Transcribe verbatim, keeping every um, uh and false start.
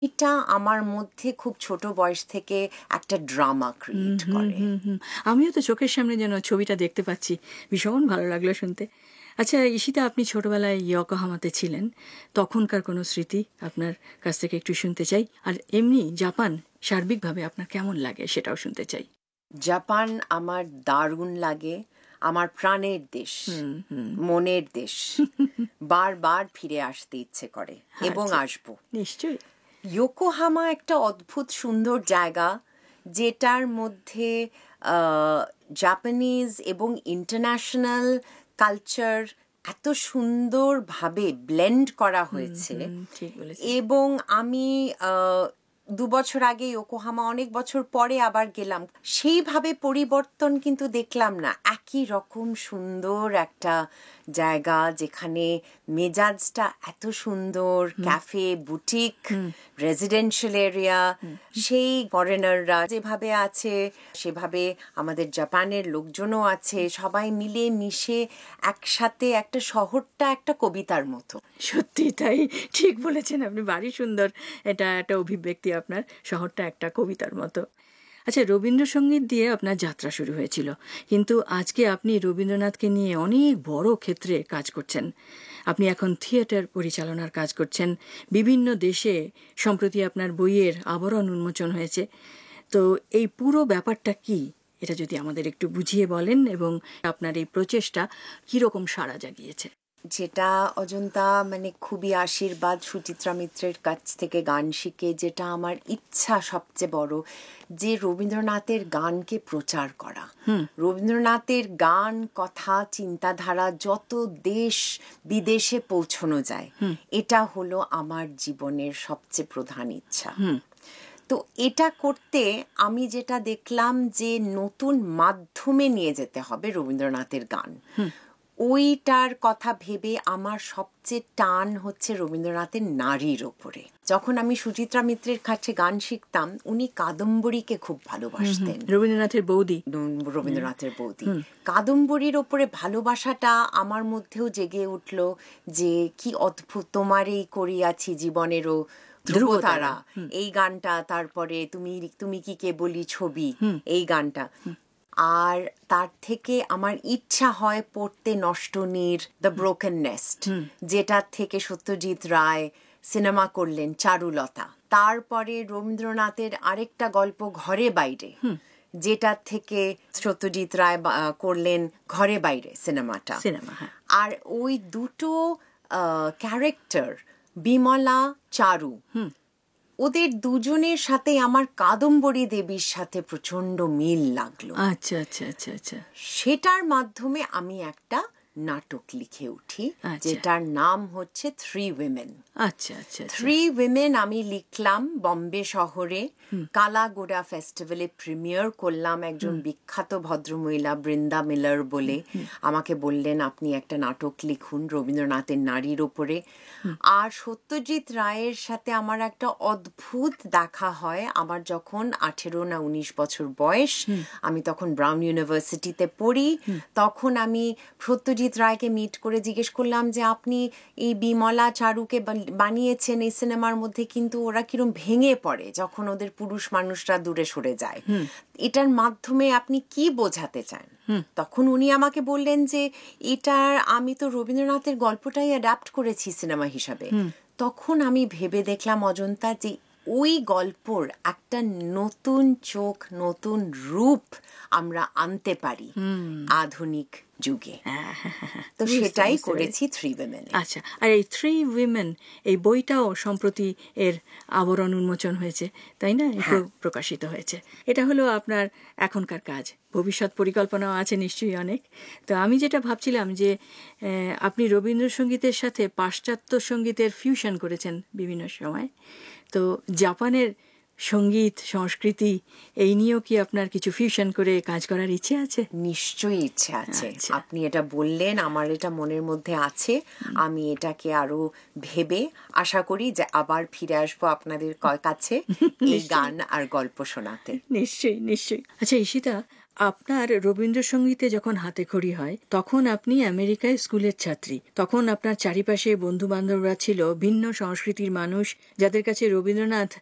এটা আমার মধ্যে খুব ছোট বয়স থেকে একটা ড্রামা ক্রিয়েট করে। আমিও তো চোখের সামনে যেন ছবিটা দেখতে পাচ্ছি, ভীষণ ভালো লাগলো শুনতে। আচ্ছা ঈশিতা, আপনি ছোটবেলায় ইয়োকোহামাতে ছিলেন, তখনকার কোনো স্মৃতি আপনার কাছ থেকে একটু শুনতে চাই। আর এমনি জাপান সার্বিকভাবে আপনার কেমন লাগে সেটাও শুনতে চাই। জাপান আমার দারুণ লাগে, আমার প্রাণের দেশ, মনের দেশ। বারবার ফিরে আসতে ইচ্ছে করে এবং আসবো নিশ্চয়ই। ইয়োকোহামা একটা অদ্ভুত সুন্দর জায়গা, যেটার মধ্যে জাপানিজ এবং ইন্টারন্যাশনাল কালচার এত সুন্দরভাবে ব্লেন্ড করা হয়েছে। এবং আমি দু বছর আগে ইয়োকোহামা, অনেক বছর পরে আবার গেলাম, সেইভাবে পরিবর্তন কিন্তু দেখলাম না। একই রকম সুন্দর একটা জায়গা, যেখানে মেজাজটা এত সুন্দর, ক্যাফে, বুটিক, রেসিডেন্সিয়াল এরিয়া, সেই ফরেনাররা যেভাবে আছে সেভাবে আমাদের জাপানের লোকজনও আছে, সবাই মিলে মিশে একসাথে একটা শহরটা একটা কবিতার মতো। সত্যি তাই, ঠিক বলেছেন আপনি, বাড়ি সুন্দর। এটা একটা অভিব্যক্তি আপনার, শহরটা একটা কবিতার মতো। আচ্ছা, রবীন্দ্রসঙ্গীত দিয়ে আপনার যাত্রা শুরু হয়েছিল, কিন্তু আজকে আপনি রবীন্দ্রনাথকে নিয়ে অনেক বড় ক্ষেত্রে কাজ করছেন। আপনি এখন থিয়েটার পরিচালনার কাজ করছেন বিভিন্ন দেশে। সম্প্রতি আপনার বইয়ের আবরণ উন্মোচন হয়েছে। তো এই পুরো ব্যাপারটা কি, এটা যদি আমাদের একটু বুঝিয়ে বলেন, এবং আপনার এই প্রচেষ্টা কীরকম সাড়া জাগিয়েছে। যেটা অজন্তা, মানে খুবই আশীর্বাদ সুচিত্রা মিত্রের কাছ থেকে গান শিখে, যেটা আমার ইচ্ছা সবচেয়ে বড়, যে রবীন্দ্রনাথের গানকে প্রচার করা। রবীন্দ্রনাথের গান, কথা, চিন্তাধারা যত দেশ বিদেশে পৌঁছানো যায়, এটা হলো আমার জীবনের সবচেয়ে প্রধান ইচ্ছা। তো এটা করতে আমি যেটা দেখলাম, যে নতুন মাধ্যমে নিয়ে যেতে হবে রবীন্দ্রনাথের গান, ওইটার কথা ভেবে আমার সবচেয়ে টান হচ্ছে রবীন্দ্রনাথের নারীর ওপরে। যখন আমি সুচিত্রা মিত্রের কাছে গান শিখতাম, উনি কাদম্বরীকে খুব ভালোবাসতেন, রবীন্দ্রনাথের বৌদি রবীন্দ্রনাথের বৌদি কাদম্বরীর ওপরে ভালোবাসাটা আমার মধ্যেও জেগে উঠল, যে কি অদ্ভুত, তোমার এই করিয়াছি জীবনেরও ধ্রুবতারা, এই গানটা, তারপরে তুমি তুমি কি কে বলি ছবি, এই গানটা। আর তার থেকে আমার ইচ্ছা হয় পড়তে নষ্টনীর দ্য ব্রোকেন নেস্ট, যেটার থেকে সত্যজিৎ রায় সিনেমা করলেন চারুলতা। তারপরে রবীন্দ্রনাথের আরেকটা গল্প ঘরে বাইরে, যেটার থেকে সত্যজিৎ রায় করলেন ঘরে বাইরে সিনেমাটা। আর ওই দুটো ক্যারেক্টার, বিমলা, চারু, ওদের দুজনের সাথে আমার কাদম্বরী দেবীর সাথে প্রচন্ড মিল লাগলো। আচ্ছা আচ্ছা আচ্ছা আচ্ছা সেটার মাধ্যমে আমি একটা নাটক লিখে উঠি, যেটার নাম হচ্ছে থ্রি উইমেন। আচ্ছা আচ্ছা থ্রি উইমেন আমি লিখলাম বম্বে শহরে, কালাগোড়া ফেস্টিভ্যালে প্রিমিয়ার করলাম। একজন বিখ্যাত ভদ্রমহিলা বৃন্দা মিলার বলে আমাকে বললেন, আপনি একটা নাটক লিখুন রবীন্দ্রনাথের নারীর ওপরে। আর সত্যজিৎ রায়ের সাথে আমার একটা অদ্ভুত দেখা হয়। আমার যখন আঠেরো না উনিশ বছর বয়স, আমি তখন ব্রাউন ইউনিভার্সিটিতে পড়ি। তখন আমি সত্যজিৎ রায়কে মিট করে জিজ্ঞেস করলাম যে, আপনি এই বিমলা চারুকে বানিয়েছেন এই সিনেমার মধ্যে, কিন্তু ওরা কিরম ভেঙে পড়ে যখন ওদের পুরুষ মানুষরা দূরে সরে যায়, এটার মাধ্যমে আপনি কি বোঝাতে চান? তখন উনি আমাকে বললেন যে, এটার আমি তো রবীন্দ্রনাথের গল্পটাই অ্যাডাপ্ট করেছি সিনেমা হিসাবে। তখন আমি ভেবে দেখলাম অজন্তা, যে ওই গল্পর একটা নতুন চোখ, নতুন রূপ আমরা আনতে পারি আধুনিক যুগে। তো সেটাই করেছি থ্রি উইমেন। আচ্ছা, আর এই থ্রি উইমেন এই বইটাও সম্প্রতি এর আবরণ উন্মোচন হয়েছে, তাই না? প্রকাশিত হয়েছে। এটা হলো আপনার এখনকার কাজ। ভবিষ্যৎ পরিকল্পনাও আছে নিশ্চয়ই অনেক। তো আমি যেটা ভাবছিলাম, যে আপনি রবীন্দ্রসঙ্গীতের সাথে পাশ্চাত্য সঙ্গীতের ফিউশন করেছেন বিভিন্ন সময়, তো জাপানের সঙ্গীত সংস্কৃতি এই নিয়েও কি আপনার কিছু ফিউশন করে কাজ করার ইচ্ছে আছে? নিশ্চয়ই ইচ্ছে আছে। আপনি এটা বললেন, আমার এটা মনের মধ্যে আছে। আমি এটাকে আরো ভেবে আশা করি যে আবার ফিরে আসবো আপনাদের কাছে এই গান আর গল্প শোনাতে। নিশ্চয়ই নিশ্চয়ই। আচ্ছা ঈশিতা, আপনার রবীন্দ্রসঙ্গীতে যখন হাতেখড়ি হয় তখন আপনি আমেরিকায় স্কুলের ছাত্রী, তখন আপনার চারিপাশে বন্ধু বান্ধবরা ছিল ভিন্ন সংস্কৃতির মানুষ, যাদের কাছে রবীন্দ্রনাথ